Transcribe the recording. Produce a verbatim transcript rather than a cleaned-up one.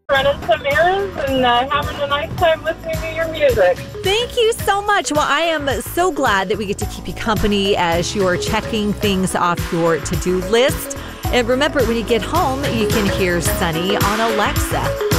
running some errands and uh, having a nice time listening to your music. Thank you so much. Well, I am so glad that we get to keep you company as you're checking things off your to-do list. And remember, when you get home, you can hear Sunny on Alexa.